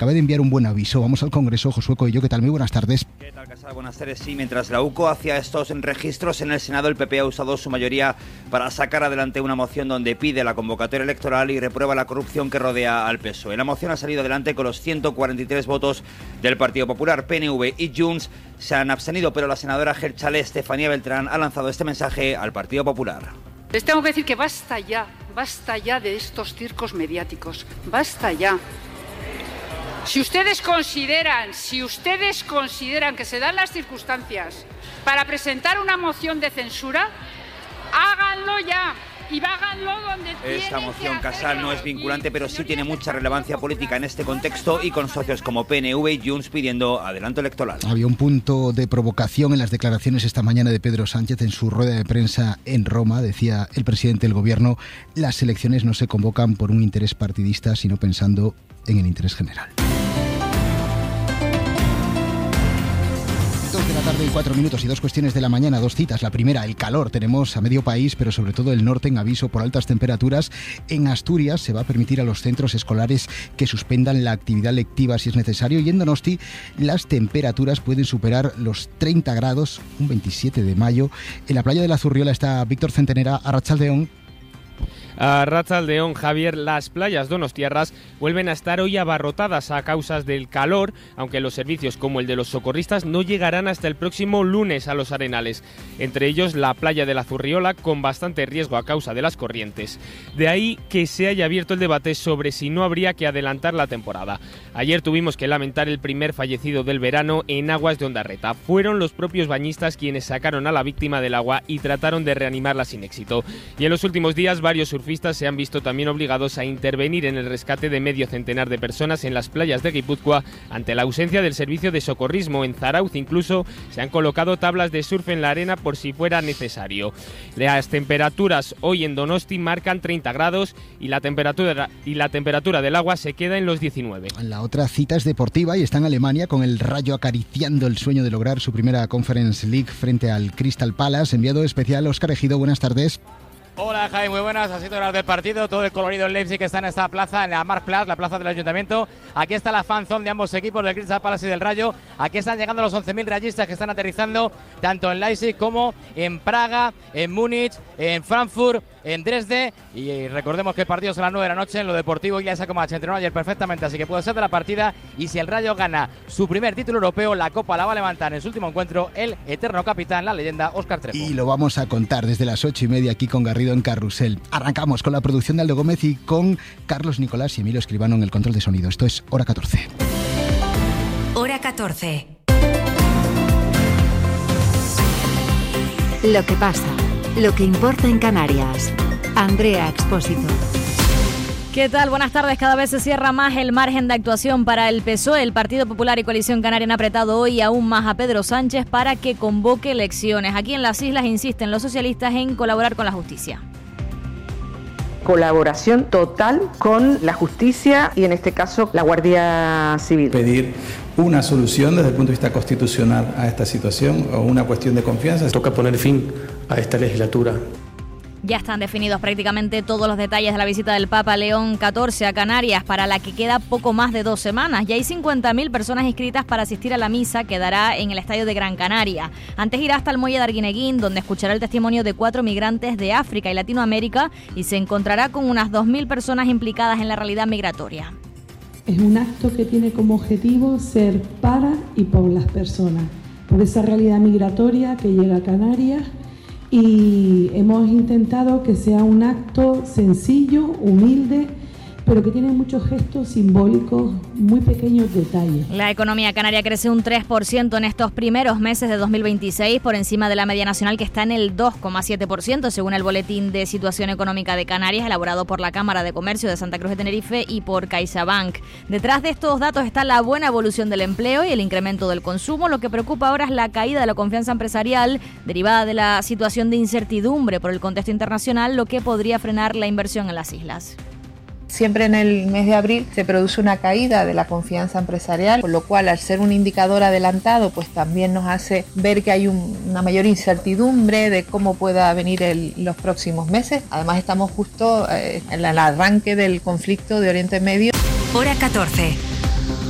acaba de enviar un buen aviso. Vamos al Congreso, Josué Coello, ¿qué tal? Muy buenas tardes. ¿Qué tal, Casal? Buenas tardes. Sí, mientras la UCO hacía estos registros en el Senado, el PP ha usado su mayoría para sacar adelante una moción donde pide la convocatoria electoral y reprueba la corrupción que rodea al PSOE. La moción ha salido adelante con los 143 votos del Partido Popular. PNV y Junts se han abstenido, pero la senadora Gelchale Estefanía Beltrán ha lanzado este mensaje al Partido Popular. Les tengo que decir que basta ya de estos circos mediáticos, basta ya. Si ustedes consideran que se dan las circunstancias para presentar una moción de censura, háganlo ya. Y háganlo donde esta moción, Casal, no es vinculante, pero sí tiene mucha relevancia política en este contexto y con socios como PNV y Junts pidiendo adelanto electoral. Había un punto de provocación en las declaraciones esta mañana de Pedro Sánchez en su rueda de prensa en Roma. Decía el presidente del gobierno: las elecciones no se convocan por un interés partidista, sino pensando en el interés general. 2 de la tarde y 4 minutos y 2 cuestiones de la mañana, 2 citas. La primera, el calor. Tenemos a medio país, pero sobre todo el norte, en aviso por altas temperaturas. En Asturias se va a permitir a los centros escolares que suspendan la actividad lectiva si es necesario. Y en Donosti las temperaturas pueden superar los 30 grados, un 27 de mayo. En la playa de la Zurriola está Víctor Centenera. Arratsaldeon. Arratsaldeon, Javier. Las playas donostiarras vuelven a estar hoy abarrotadas a causa del calor, aunque los servicios como el de los socorristas no llegarán hasta el próximo lunes a los arenales. Entre ellos la playa de la Zurriola, con bastante riesgo a causa de las corrientes. De ahí que se haya abierto el debate sobre si no habría que adelantar la temporada. Ayer tuvimos que lamentar el primer fallecido del verano en aguas de Ondarreta. Fueron los propios bañistas quienes sacaron a la víctima del agua y trataron de reanimarla sin éxito. Y en los últimos días varios surfistas se han visto también obligados a intervenir en el rescate de medio centenar de personas en las playas de Guipúzcoa ante la ausencia del servicio de socorrismo. En Zarauz incluso se han colocado tablas de surf en la arena por si fuera necesario. Las temperaturas hoy en Donosti marcan 30 grados y la temperatura del agua se queda en los 19. La otra cita es deportiva y está en Alemania, con el Rayo acariciando el sueño de lograr su primera Conference League frente al Crystal Palace. Enviado especial Óscar Ejido, buenas tardes. Hola Jaime, muy buenas, así todas las del partido, todo el colorido en Leipzig que está en esta plaza, en la Marktplatz, la plaza del Ayuntamiento. Aquí está la fanzone de ambos equipos, del Crystal Palace y del Rayo. Aquí están llegando los 11.000 rayistas que están aterrizando tanto en Leipzig como en Praga, en Múnich, en Frankfurt, en Dresde. Y recordemos que el partido es a las 9 de la noche. En lo deportivo Ilya Kovac entrenó ayer perfectamente, así que puede ser de la partida. Y si el Rayo gana su primer título europeo, la Copa la va a levantar en su último encuentro el eterno capitán, la leyenda Óscar Trejo. Y lo vamos a contar desde las 8:30 aquí con Garrido en Carrusel. Arrancamos con la producción de Aldo Gómez y con Carlos Nicolás y Emilio Escribano en el control de sonido. Esto es Hora 14. Hora 14. Lo que pasa, lo que importa en Canarias. Andrea Expósito. ¿Qué tal? Buenas tardes. Cada vez se cierra más el margen de actuación para el PSOE. El Partido Popular y Coalición Canaria han apretado hoy aún más a Pedro Sánchez para que convoque elecciones. Aquí en las islas insisten los socialistas en colaborar con la justicia. Colaboración total con la justicia y en este caso la Guardia Civil. Pedir una solución desde el punto de vista constitucional a esta situación o una cuestión de confianza. Toca poner fin a esta legislatura. Ya están definidos prácticamente todos los detalles de la visita del Papa León XIV a Canarias, para la que queda poco más de 2 semanas. Ya hay 50.000 personas inscritas para asistir a la misa que dará en el Estadio de Gran Canaria. Antes irá hasta el muelle de Arguineguín, donde escuchará el testimonio de 4 migrantes de África y Latinoamérica y se encontrará con unas 2.000 personas implicadas en la realidad migratoria. Es un acto que tiene como objetivo ser para y por las personas, por esa realidad migratoria que llega a Canarias. Y hemos intentado que sea un acto sencillo, humilde, pero que tiene muchos gestos simbólicos, muy pequeños detalles. La economía canaria crece un 3% en estos primeros meses de 2026, por encima de la media nacional que está en el 2,7%, según el Boletín de Situación Económica de Canarias, elaborado por la Cámara de Comercio de Santa Cruz de Tenerife y por CaixaBank. Detrás de estos datos está la buena evolución del empleo y el incremento del consumo. Lo que preocupa ahora es la caída de la confianza empresarial, derivada de la situación de incertidumbre por el contexto internacional, lo que podría frenar la inversión en las islas. Siempre en el mes de abril se produce una caída de la confianza empresarial, con lo cual al ser un indicador adelantado, pues también nos hace ver que hay una mayor incertidumbre de cómo pueda venir los próximos meses. Además estamos justo en el arranque del conflicto de Oriente Medio. Hora 14.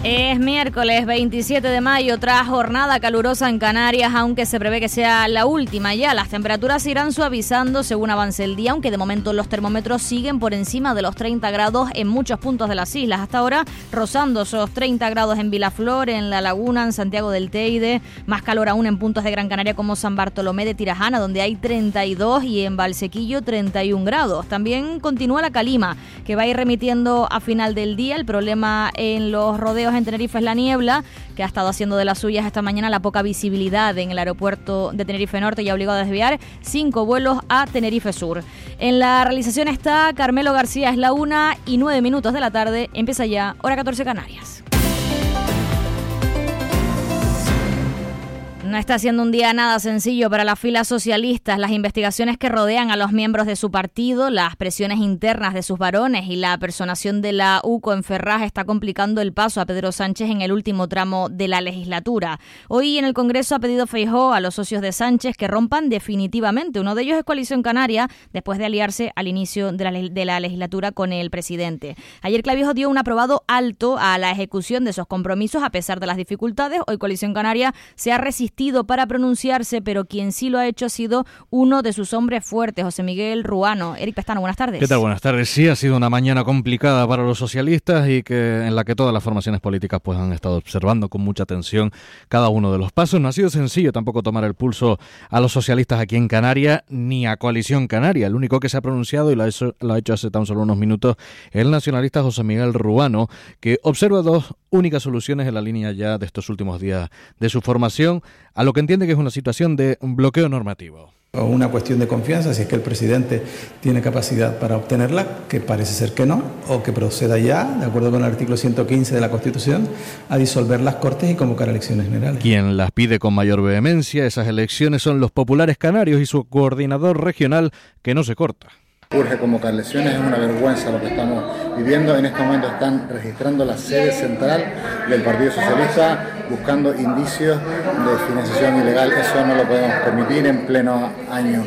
Es miércoles 27 de mayo, otra jornada calurosa en Canarias, aunque se prevé que sea la última ya. Las temperaturas irán suavizando según avance el día, aunque de momento los termómetros siguen por encima de los 30 grados en muchos puntos de las islas. Hasta ahora rozando esos 30 grados en Vilaflor, en La Laguna, en Santiago del Teide. Más calor aún en puntos de Gran Canaria como San Bartolomé de Tirajana, donde hay 32, y en Valsequillo 31 grados. También continúa la calima, que va a ir remitiendo a final del día. El problema en los rodeos en Tenerife es la niebla, que ha estado haciendo de las suyas esta mañana. La poca visibilidad en el aeropuerto de Tenerife Norte y ha obligado a desviar 5 vuelos a Tenerife Sur. En la realización está Carmelo García. Es la 1:09 de la tarde. Empieza ya, hora 14 Canarias. No está siendo un día nada sencillo para las filas socialistas. Las investigaciones que rodean a los miembros de su partido, las presiones internas de sus varones y la personación de la UCO en Ferraz está complicando el paso a Pedro Sánchez en el último tramo de la legislatura. Hoy en el Congreso ha pedido Feijóo a los socios de Sánchez que rompan definitivamente. Uno de ellos es Coalición Canaria, después de aliarse al inicio de la legislatura con el presidente. Ayer Clavijo dio un aprobado alto a la ejecución de esos compromisos a pesar de las dificultades. Hoy Coalición Canaria se ha resistido para pronunciarse, pero quien sí lo ha hecho ha sido uno de sus hombres fuertes, José Miguel Ruano. Eric Pestano, buenas tardes. ¿Qué tal? Buenas tardes. Sí, ha sido una mañana complicada para los socialistas y en la que todas las formaciones políticas pues han estado observando con mucha atención cada uno de los pasos. No ha sido sencillo tampoco tomar el pulso a los socialistas aquí en Canarias ni a Coalición Canaria. El único que se ha pronunciado y lo ha hecho hace tan solo unos minutos el nacionalista José Miguel Ruano, que observa dos únicas soluciones en la línea ya de estos últimos días de su formación, a lo que entiende que es una situación de bloqueo normativo. O una cuestión de confianza, si es que el presidente tiene capacidad para obtenerla, que parece ser que no, o que proceda ya, de acuerdo con el artículo 115 de la Constitución, a disolver las Cortes y convocar elecciones generales. Quien las pide con mayor vehemencia, esas elecciones, son los populares canarios y su coordinador regional, que no se corta. Urge convocar elecciones, es una vergüenza lo que estamos viviendo. En este momento están registrando la sede central del Partido Socialista buscando indicios de financiación ilegal. Eso no lo podemos permitir en pleno año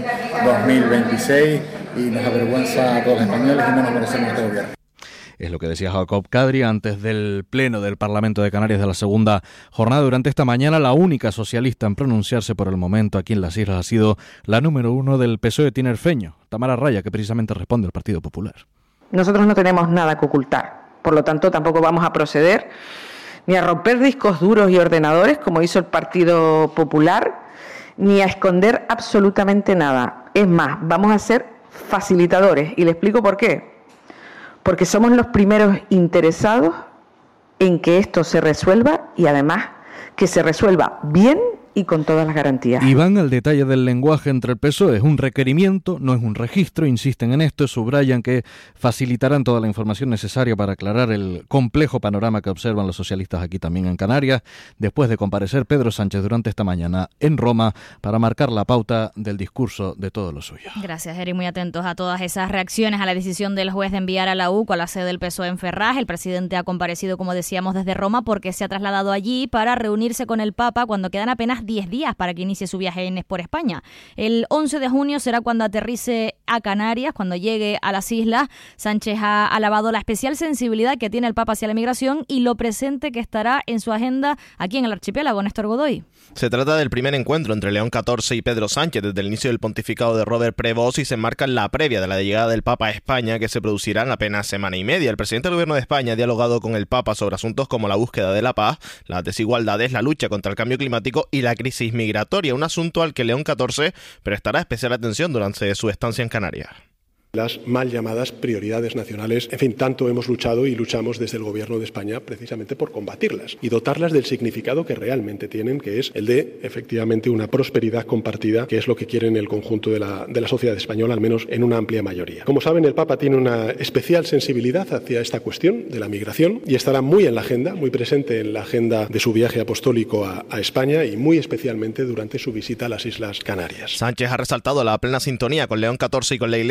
2026 y nos avergüenza a todos los españoles y no nos merecemos este gobierno. Es lo que decía Jacob Cadri antes del pleno del Parlamento de Canarias de la segunda jornada. Durante esta mañana, la única socialista en pronunciarse por el momento aquí en las islas ha sido la número 1 del PSOE tinerfeño, Tamara Raya, que precisamente responde al Partido Popular. Nosotros no tenemos nada que ocultar, por lo tanto tampoco vamos a proceder ni a romper discos duros y ordenadores como hizo el Partido Popular, ni a esconder absolutamente nada. Es más, vamos a ser facilitadores y le explico por qué. Porque somos los primeros interesados en que esto se resuelva y además que se resuelva bien y con todas las garantías. Y van al detalle del lenguaje entre el PSOE. Es un requerimiento, no es un registro, insisten en esto, subrayan que facilitarán toda la información necesaria para aclarar el complejo panorama que observan los socialistas aquí también en Canarias, después de comparecer Pedro Sánchez durante esta mañana en Roma para marcar la pauta del discurso de todos los suyos. Gracias, Eric. Muy atentos a todas esas reacciones a la decisión del juez de enviar a la UCO a la sede del PSOE en Ferraz. El presidente ha comparecido, como decíamos, desde Roma porque se ha trasladado allí para reunirse con el Papa cuando quedan apenas 10 días para que inicie su viaje por España. El 11 de junio será cuando aterrice a Canarias, cuando llegue a las islas. Sánchez ha alabado la especial sensibilidad que tiene el Papa hacia la migración y lo presente que estará en su agenda aquí en el archipiélago. Néstor Godoy. Se trata del primer encuentro entre León XIV y Pedro Sánchez desde el inicio del pontificado de Robert Prevost y se enmarca en la previa de la llegada del Papa a España, que se producirá en apenas semana y media. El presidente del Gobierno de España ha dialogado con el Papa sobre asuntos como la búsqueda de la paz, las desigualdades, la lucha contra el cambio climático y la crisis migratoria, un asunto al que León XIV prestará especial atención durante su estancia en Canarias. Las mal llamadas prioridades nacionales, en fin, tanto hemos luchado y luchamos desde el Gobierno de España precisamente por combatirlas y dotarlas del significado que realmente tienen, que es el de, efectivamente, una prosperidad compartida, que es lo que quieren el conjunto de la sociedad española, al menos en una amplia mayoría. Como saben, el Papa tiene una especial sensibilidad hacia esta cuestión de la migración y estará muy en la agenda, muy presente en la agenda de su viaje apostólico a España y muy especialmente durante su visita a las Islas Canarias. Sánchez ha resaltado la plena sintonía con León XIV y con la Iglesia en la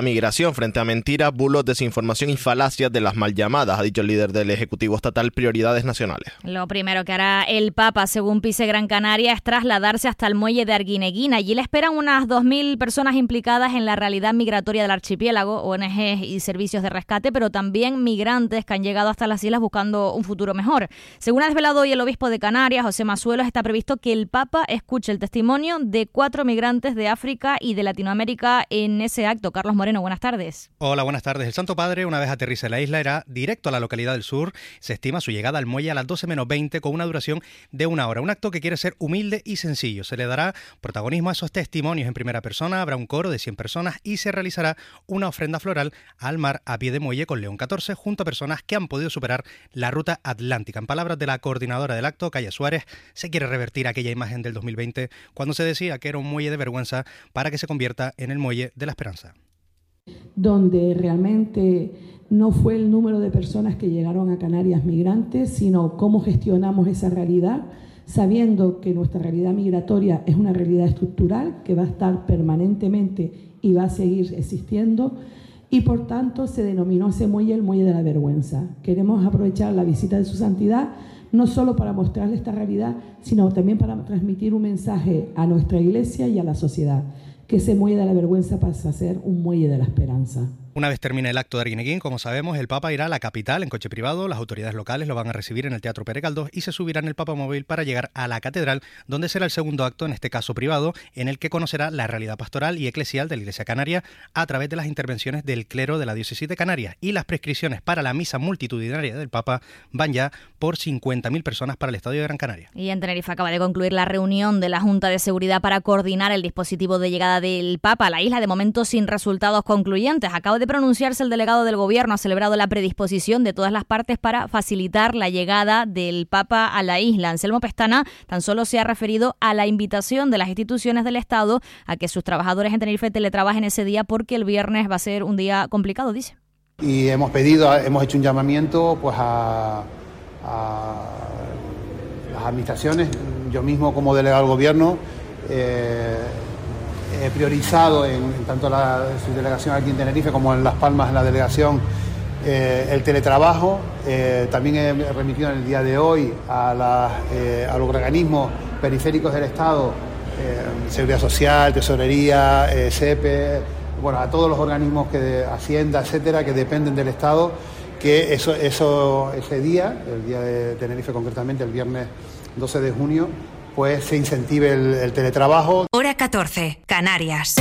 migración frente a mentiras, bulos, desinformación y falacias de las mal llamadas, ha dicho el líder del Ejecutivo Estatal, prioridades nacionales. Lo primero que hará el Papa, según Pise Gran Canaria, es trasladarse hasta el muelle de Arguineguín. Allí le esperan unas 2.000 personas implicadas en la realidad migratoria del archipiélago, ONGs y servicios de rescate, pero también migrantes que han llegado hasta las islas buscando un futuro mejor. Según ha desvelado hoy el obispo de Canarias, José Masuelos, está previsto que el Papa escuche el testimonio de 4 migrantes de África y de Latinoamérica en ese acto. Carlos Moreno, buenas tardes. Hola, buenas tardes. El Santo Padre, una vez aterriza en la isla, irá directo a la localidad del sur. Se estima su llegada al muelle a las 12 menos 20 con una duración de 1 hora. Un acto que quiere ser humilde y sencillo. Se le dará protagonismo a esos testimonios en primera persona, habrá un coro de 100 personas y se realizará una ofrenda floral al mar a pie de muelle con León 14 junto a personas que han podido superar la ruta atlántica. En palabras de la coordinadora del acto, Calla Suárez, se quiere revertir aquella imagen del 2020 cuando se decía que era un muelle de vergüenza para que se convierta en el muelle de la esperanza. Donde realmente no fue el número de personas que llegaron a Canarias migrantes, sino cómo gestionamos esa realidad, sabiendo que nuestra realidad migratoria es una realidad estructural que va a estar permanentemente y va a seguir existiendo, y por tanto se denominó ese muelle el muelle de la vergüenza. Queremos aprovechar la visita de su santidad no solo para mostrarle esta realidad, sino también para transmitir un mensaje a nuestra iglesia y a la sociedad, que ese muelle de la vergüenza pasa a ser un muelle de la esperanza. Una vez termine el acto de Arguineguín, como sabemos, el Papa irá a la capital en coche privado, las autoridades locales lo van a recibir en el Teatro Pere Galdós y se subirá en el Papamóvil para llegar a la catedral, donde será el segundo acto, en este caso privado, en el que conocerá la realidad pastoral y eclesial de la Iglesia Canaria a través de las intervenciones del clero de la diócesis de Canarias, y las prescripciones para la misa multitudinaria del Papa van ya por 50.000 personas para el Estadio de Gran Canaria. Y en Tenerife acaba de concluir la reunión de la Junta de Seguridad para coordinar el dispositivo de llegada del Papa a la isla, de momento sin resultados concluyentes. Acaba de pronunciarse el delegado del Gobierno, ha celebrado la predisposición de todas las partes para facilitar la llegada del Papa a la isla. Anselmo Pestana tan solo se ha referido a la invitación de las instituciones del Estado a que sus trabajadores en Tenerife teletrabajen ese día porque el viernes va a ser un día complicado, dice. Y hemos hecho un llamamiento pues a las administraciones. Yo mismo, como delegado del Gobierno, he priorizado en tanto su delegación aquí en Tenerife como en Las Palmas, en la delegación, el teletrabajo. También he remitido en el día de hoy a los organismos periféricos del Estado, Seguridad Social, Tesorería, SEPE, bueno, a todos los organismos de Hacienda, etcétera, que dependen del Estado, que ese día, el día de Tenerife concretamente, el viernes 12 de junio, pues se incentive el teletrabajo. Hora 14, Canarias.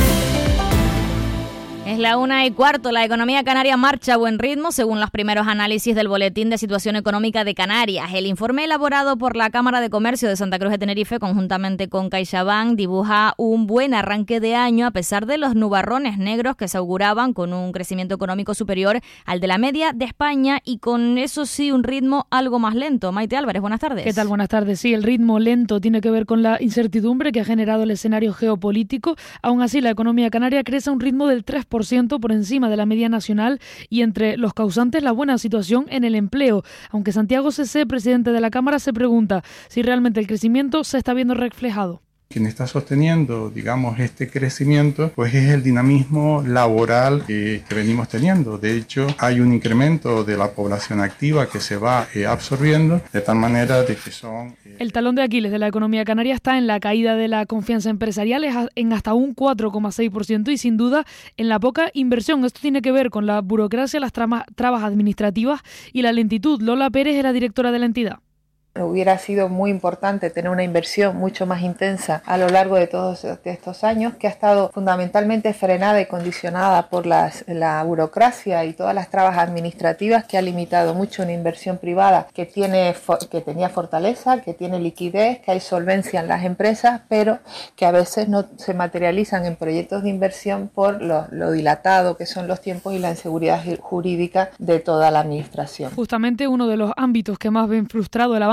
Es la 1:15. La economía canaria marcha a buen ritmo, según los primeros análisis del Boletín de Situación Económica de Canarias. El informe elaborado por la Cámara de Comercio de Santa Cruz de Tenerife, conjuntamente con CaixaBank, dibuja un buen arranque de año, a pesar de los nubarrones negros que se auguraban, con un crecimiento económico superior al de la media de España y con, eso sí, un ritmo algo más lento. Maite Álvarez, buenas tardes. ¿Qué tal? Buenas tardes. Sí, el ritmo lento tiene que ver con la incertidumbre que ha generado el escenario geopolítico. Aún así, la economía canaria crece a un ritmo del 3% por encima de la media nacional, y entre los causantes la buena situación en el empleo, aunque Santiago Cesé, presidente de la Cámara, se pregunta si realmente el crecimiento se está viendo reflejado. Quien está sosteniendo, digamos, este crecimiento, pues es el dinamismo laboral que venimos teniendo. De hecho, hay un incremento de la población activa que se va absorbiendo, de tal manera de que son... El talón de Aquiles de la economía canaria está en la caída de la confianza empresarial, en hasta un 4,6%, y sin duda en la poca inversión. Esto tiene que ver con la burocracia, las trabas administrativas y la lentitud. Lola Pérez es la directora de la entidad. Hubiera sido muy importante tener una inversión mucho más intensa a lo largo de todos estos años, que ha estado fundamentalmente frenada y condicionada por la burocracia y todas las trabas administrativas, que ha limitado mucho una inversión privada que tenía fortaleza, que tiene liquidez, que hay solvencia en las empresas, pero que a veces no se materializan en proyectos de inversión por lo dilatado que son los tiempos y la inseguridad jurídica de toda la administración. Justamente uno de los ámbitos que más ven frustrado el avance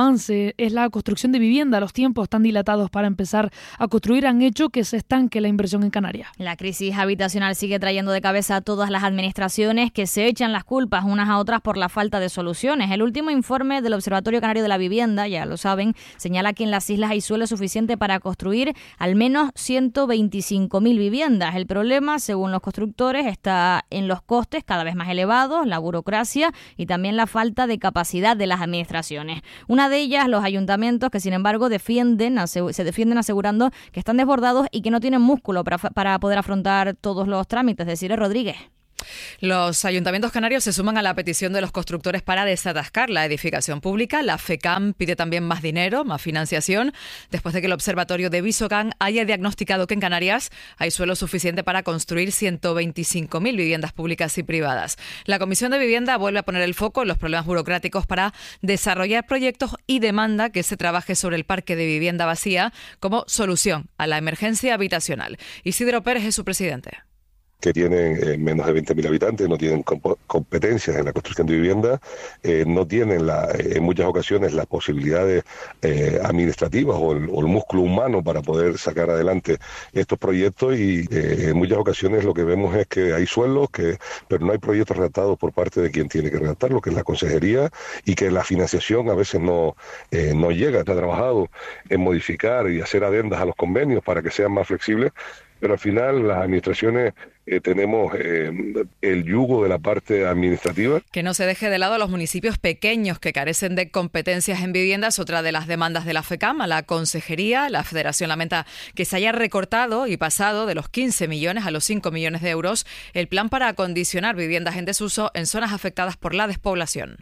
avance es la construcción de vivienda. Los tiempos tan dilatados para empezar a construir han hecho que se estanque la inversión en Canarias. La crisis habitacional sigue trayendo de cabeza a todas las administraciones que se echan las culpas unas a otras por la falta de soluciones. El último informe del Observatorio Canario de la Vivienda, ya lo saben, señala que en las islas hay suelo suficiente para construir al menos 125.000 viviendas. El problema, según los constructores, está en los costes cada vez más elevados, la burocracia y también la falta de capacidad de las administraciones. Una de ellas, los ayuntamientos, que sin embargo se defienden asegurando que están desbordados y que no tienen músculo para poder afrontar todos los trámites. Desiree Rodríguez. Los ayuntamientos canarios se suman a la petición de los constructores para desatascar la edificación pública. La FECAM pide también más dinero, más financiación, después de que el observatorio de Visocan haya diagnosticado que en Canarias hay suelo suficiente para construir 125.000 viviendas públicas y privadas. La Comisión de Vivienda vuelve a poner el foco en los problemas burocráticos para desarrollar proyectos y demanda que se trabaje sobre el parque de vivienda vacía como solución a la emergencia habitacional. Isidro Pérez es su presidente. Que tienen menos de 20.000 habitantes, no tienen competencias en la construcción de vivienda, no tienen en muchas ocasiones las posibilidades administrativas o el músculo humano para poder sacar adelante estos proyectos y en muchas ocasiones lo que vemos es que hay suelos, pero no hay proyectos redactados por parte de quien tiene que redactarlo, que es la consejería, y que la financiación a veces no llega. Se ha trabajado en modificar y hacer adendas a los convenios para que sean más flexibles, pero al final las administraciones tenemos el yugo de la parte administrativa. Que no se deje de lado a los municipios pequeños que carecen de competencias en viviendas, otra de las demandas de la FECAM, a la Consejería. La Federación lamenta que se haya recortado y pasado de los 15 millones a los 5 millones de euros el plan para acondicionar viviendas en desuso en zonas afectadas por la despoblación.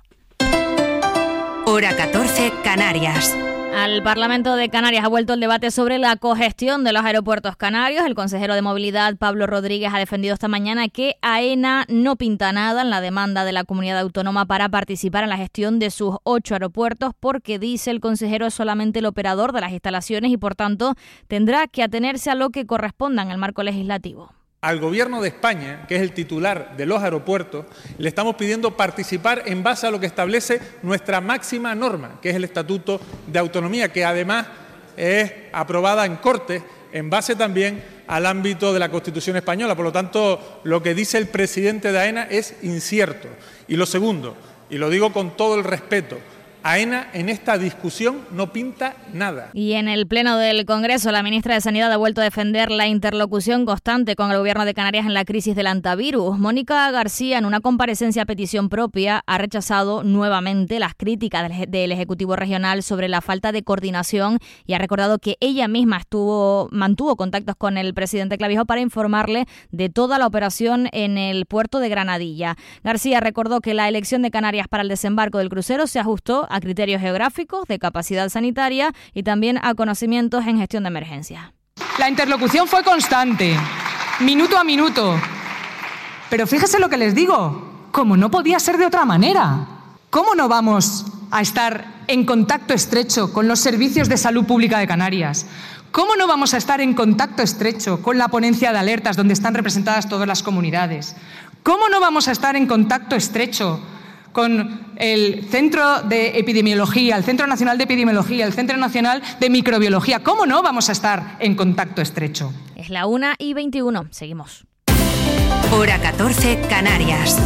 Hora 14, Canarias. Al Parlamento de Canarias ha vuelto el debate sobre la cogestión de los aeropuertos canarios. El consejero de Movilidad, Pablo Rodríguez, ha defendido esta mañana que AENA no pinta nada en la demanda de la comunidad autónoma para participar en la gestión de sus 8 aeropuertos, porque, dice el consejero, es solamente el operador de las instalaciones y, por tanto, tendrá que atenerse a lo que corresponda en el marco legislativo. Al Gobierno de España, que es el titular de los aeropuertos, le estamos pidiendo participar en base a lo que establece nuestra máxima norma, que es el Estatuto de Autonomía, que además es aprobada en Cortes en base también al ámbito de la Constitución española. Por lo tanto, lo que dice el presidente de AENA es incierto. Y lo segundo, y lo digo con todo el respeto, AENA en esta discusión no pinta nada. Y en el Pleno del Congreso, la ministra de Sanidad ha vuelto a defender la interlocución constante con el Gobierno de Canarias en la crisis del antivirus. Mónica García, en una comparecencia a petición propia, ha rechazado nuevamente las críticas del Ejecutivo Regional sobre la falta de coordinación y ha recordado que ella misma mantuvo contactos con el presidente Clavijo para informarle de toda la operación en el puerto de Granadilla. García recordó que la elección de Canarias para el desembarco del crucero se ajustó a criterios geográficos, de capacidad sanitaria y también a conocimientos en gestión de emergencia. La interlocución fue constante, minuto a minuto. Pero fíjese lo que les digo, como no podía ser de otra manera. ¿Cómo no vamos a estar en contacto estrecho con los servicios de salud pública de Canarias? ¿Cómo no vamos a estar en contacto estrecho con la ponencia de alertas donde están representadas todas las comunidades? ¿Cómo no vamos a estar en contacto estrecho con el Centro de Epidemiología, el Centro Nacional de Epidemiología, el Centro Nacional de Microbiología? ¿Cómo no vamos a estar en contacto estrecho? Es la 1:21. Seguimos. Hora 14, Canarias.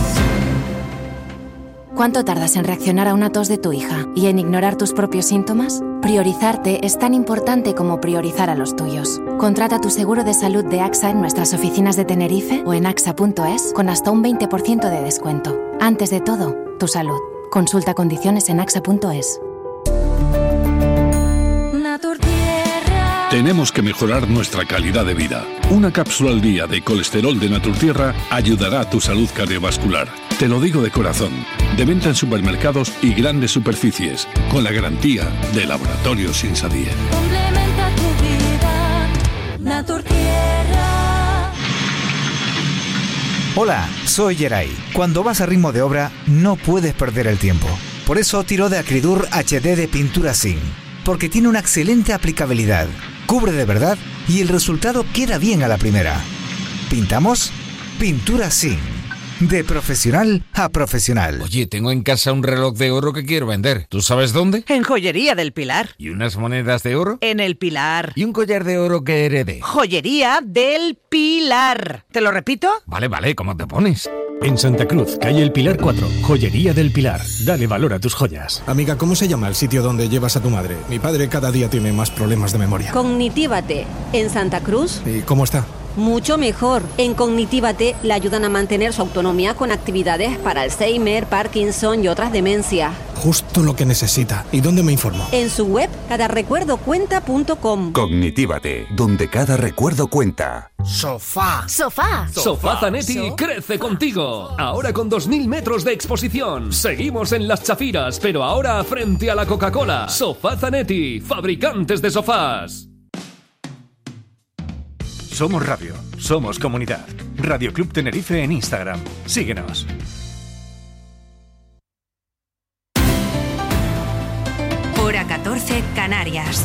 ¿Cuánto tardas en reaccionar a una tos de tu hija y en ignorar tus propios síntomas? Priorizarte es tan importante como priorizar a los tuyos. Contrata tu seguro de salud de AXA en nuestras oficinas de Tenerife o en axa.es con hasta un 20% de descuento. Antes de todo, tu salud. Consulta condiciones en axa.es. Tenemos que mejorar nuestra calidad de vida. Una cápsula al día de colesterol de Naturtierra ayudará a tu salud cardiovascular. Te lo digo de corazón. De venta en supermercados y grandes superficies, con la garantía de Laboratorios Insadier. Complementa tu vida, Naturtierra. Hola, soy Geray. Cuando vas a ritmo de obra, no puedes perder el tiempo. Por eso tiro de Acridur HD de pintura zinc, porque tiene una excelente aplicabilidad, cubre de verdad y el resultado queda bien a la primera. ¿Pintamos? Pintura zinc. de profesional a profesional. Oye, tengo en casa un reloj de oro que quiero vender. ¿Tú sabes dónde? En Joyería del Pilar. ¿Y unas monedas de oro? En el Pilar. ¿Y un collar de oro que heredé? Joyería del Pilar. ¿Te lo repito? Vale, ¿cómo te pones? En Santa Cruz, calle El Pilar 4, Joyería del Pilar. Dale valor a tus joyas. Amiga, ¿cómo se llama el sitio donde llevas a tu madre? Mi padre cada día tiene más problemas de memoria. Cognitívate. En Santa Cruz. ¿Y cómo está? Mucho mejor. En Cognitívate le ayudan a mantener su autonomía con actividades para Alzheimer, Parkinson y otras demencias. Justo lo que necesita. ¿Y dónde me informo? En su web, cadarecuerdocuenta.com. Cognitívate, donde cada recuerdo cuenta. Sofá. Sofá Zanetti crece contigo. Ahora con 2000 metros de exposición. Seguimos en Las Chafiras, pero ahora frente a la Coca-Cola. Sofá Zanetti, fabricantes de sofás. Somos radio, somos comunidad. Radio Club Tenerife en Instagram. Síguenos. Hora 14, Canarias.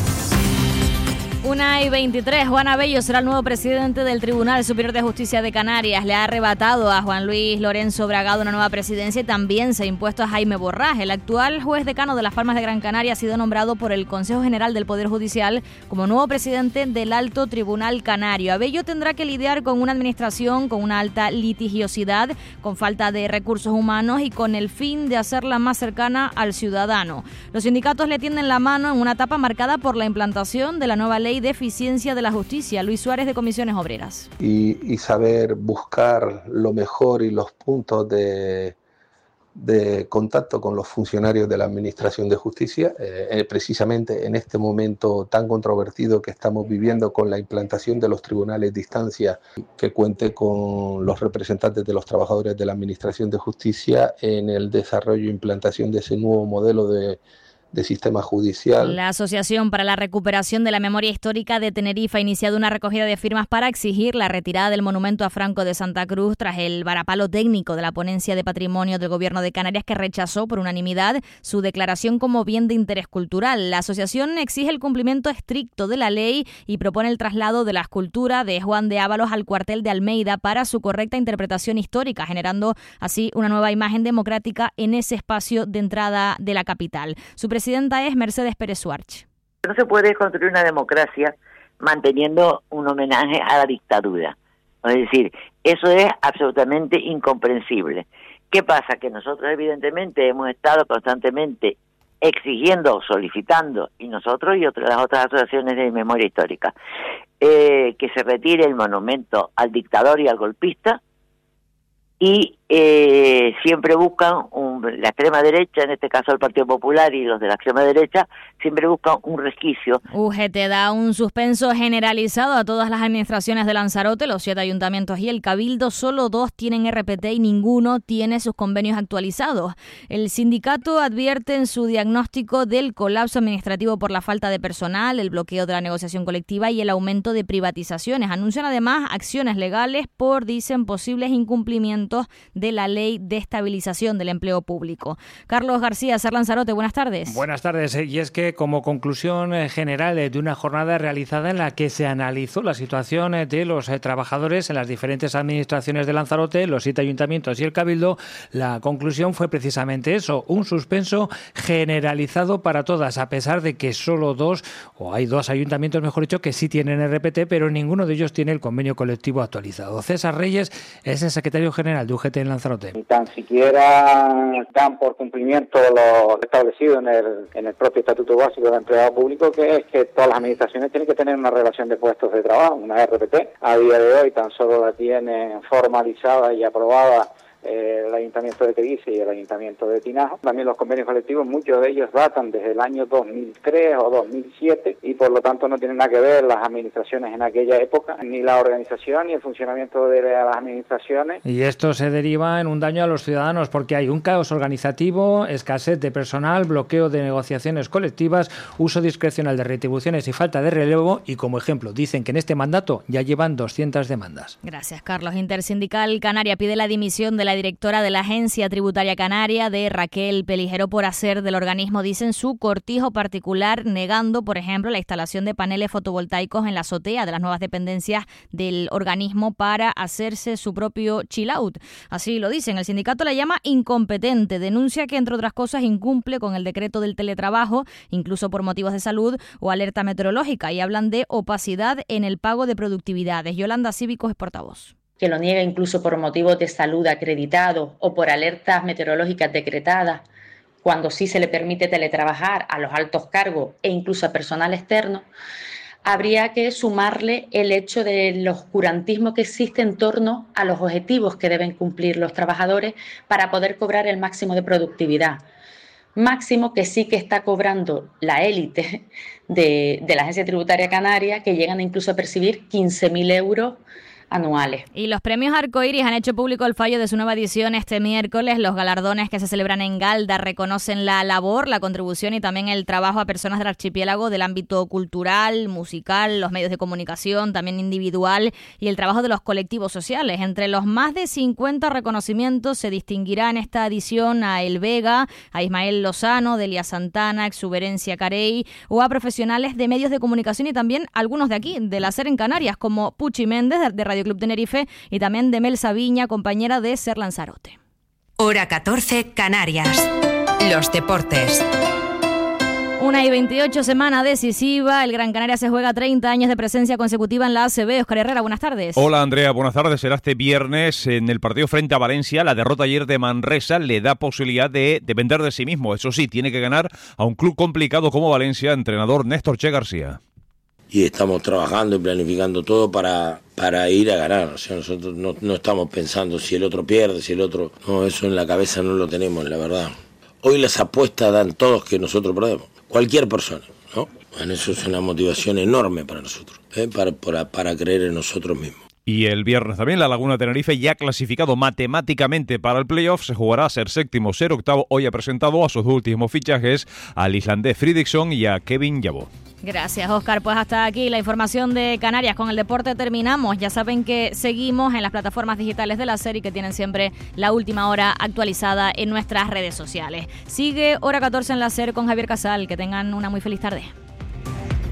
1:23. Juan Abello será el nuevo presidente del Tribunal Superior de Justicia de Canarias. Le ha arrebatado a Juan Luis Lorenzo Bragado una nueva presidencia y también se ha impuesto a Jaime Borrás. El actual juez decano de Las Palmas de Gran Canaria ha sido nombrado por el Consejo General del Poder Judicial como nuevo presidente del Alto Tribunal Canario. Abello tendrá que lidiar con una administración con una alta litigiosidad, con falta de recursos humanos y con el fin de hacerla más cercana al ciudadano. Los sindicatos le tienden la mano en una etapa marcada por la implantación de la nueva ley de eficiencia de la justicia. Luis Suárez de Comisiones Obreras. Y saber buscar lo mejor y los puntos de contacto con los funcionarios de la Administración de Justicia, precisamente en este momento tan controvertido que estamos viviendo con la implantación de los tribunales de instancia, que cuente con los representantes de los trabajadores de la Administración de Justicia en el desarrollo e implantación de ese nuevo modelo de sistema judicial. La Asociación para la Recuperación de la Memoria Histórica de Tenerife ha iniciado una recogida de firmas para exigir la retirada del monumento a Franco de Santa Cruz tras el varapalo técnico de la Ponencia de Patrimonio del Gobierno de Canarias, que rechazó por unanimidad su declaración como bien de interés cultural. La asociación exige el cumplimiento estricto de la ley y propone el traslado de la escultura de Juan de Ábalos al cuartel de Almeida para su correcta interpretación histórica, generando así una nueva imagen democrática en ese espacio de entrada de la capital. Su presidenta es Mercedes Pérez Suarch. No se puede construir una democracia manteniendo un homenaje a la dictadura. Es decir, eso es absolutamente incomprensible. ¿Qué pasa? Que nosotros evidentemente hemos estado constantemente exigiendo, solicitando, y nosotros y las otras asociaciones de memoria histórica, que se retire el monumento al dictador y al golpista, y siempre buscan, la extrema derecha, en este caso el Partido Popular y los de la extrema derecha, siempre buscan un resquicio. UGT da un suspenso generalizado a todas las administraciones de Lanzarote, los 7 ayuntamientos y el Cabildo. Solo 2 tienen RPT y ninguno tiene sus convenios actualizados. El sindicato advierte en su diagnóstico del colapso administrativo por la falta de personal, el bloqueo de la negociación colectiva y el aumento de privatizaciones. Anuncian además acciones legales por, dicen, posibles incumplimientos de la Ley de Estabilización del Empleo Público. Carlos García, SER Lanzarote, buenas tardes. Buenas tardes. Y es que como conclusión general de una jornada realizada en la que se analizó la situación de los trabajadores en las diferentes administraciones de Lanzarote, los 7 ayuntamientos y el Cabildo, la conclusión fue precisamente eso, un suspenso generalizado para todas, a pesar de que solo 2, o hay 2 ayuntamientos, mejor dicho, que sí tienen RPT, pero ninguno de ellos tiene el convenio colectivo actualizado. César Reyes es el secretario general de UGT en Lanzarote. Ni tan siquiera dan por cumplimiento lo establecido en el propio Estatuto Básico del Empleado Público, que es que todas las administraciones tienen que tener una relación de puestos de trabajo, una RPT. A día de hoy tan solo la tienen formalizada y aprobada el Ayuntamiento de Teguise y el Ayuntamiento de Tinajo. También los convenios colectivos, muchos de ellos datan desde el año 2003 o 2007 y por lo tanto no tienen nada que ver las administraciones en aquella época, ni la organización ni el funcionamiento de las administraciones. Y esto se deriva en un daño a los ciudadanos porque hay un caos organizativo, escasez de personal, bloqueo de negociaciones colectivas, uso discrecional de retribuciones y falta de relevo, y como ejemplo dicen que en este mandato ya llevan 200 demandas. Gracias, Carlos. Intersindical Canaria pide la dimisión de la la directora de la Agencia Tributaria Canaria, de Raquel Pelijero, por hacer del organismo, dicen, su cortijo particular, negando, por ejemplo, la instalación de paneles fotovoltaicos en la azotea de las nuevas dependencias del organismo para hacerse su propio chill out. Así lo dicen. El sindicato la llama incompetente. Denuncia que, entre otras cosas, incumple con el decreto del teletrabajo, incluso por motivos de salud o alerta meteorológica, y hablan de opacidad en el pago de productividades. Yolanda Cívicos es portavoz. Que lo niega incluso por motivos de salud acreditados o por alertas meteorológicas decretadas, cuando sí se le permite teletrabajar a los altos cargos e incluso a personal externo, habría que sumarle el hecho del oscurantismo que existe en torno a los objetivos que deben cumplir los trabajadores para poder cobrar el máximo de productividad. Máximo que sí que está cobrando la élite de la Agencia Tributaria Canaria, que llegan incluso a percibir 15.000 euros anuales. Y los premios Arcoiris han hecho público el fallo de su nueva edición este miércoles. Los galardones que se celebran en Galda reconocen la labor, la contribución y también el trabajo a personas del archipiélago del ámbito cultural, musical, los medios de comunicación, también individual, y el trabajo de los colectivos sociales. Entre los más de 50 reconocimientos se distinguirá en esta edición a El Vega, a Ismael Lozano, Delia Santana, Exuberencia Carey, o a profesionales de medios de comunicación y también algunos de aquí, del hacer en Canarias, como Puchi Méndez de Radio Club Tenerife y también de Mel Sabiña, compañera de Ser Lanzarote. Hora 14, Canarias. Los deportes. 1:28, semana decisiva. El Gran Canaria se juega 30 años de presencia consecutiva en la ACB. Óscar Herrera, buenas tardes. Hola Andrea, buenas tardes. Será este viernes en el partido frente a Valencia. La derrota ayer de Manresa le da posibilidad de depender de sí mismo. Eso sí, tiene que ganar a un club complicado como Valencia, entrenador Néstor Che García. Y estamos trabajando y planificando todo para ir a ganar. O sea, nosotros no estamos pensando si el otro pierde, si el otro... No, eso en la cabeza no lo tenemos, la verdad. Hoy las apuestas dan todos que nosotros perdemos. Cualquier persona, ¿no? Bueno, eso es una motivación enorme para nosotros, para creer en nosotros mismos. Y el viernes también la Laguna Tenerife, ya clasificado matemáticamente para el playoff, se jugará a ser séptimo, ser octavo. Hoy ha presentado a sus últimos fichajes, al islandés Fridriksson y a Kevin Jabo. Gracias, Óscar. Pues hasta aquí la información de Canarias. Con el deporte terminamos. Ya saben que seguimos en las plataformas digitales de la SER y que tienen siempre la última hora actualizada en nuestras redes sociales. Sigue Hora 14 en la SER con Javier Casal. Que tengan una muy feliz tarde.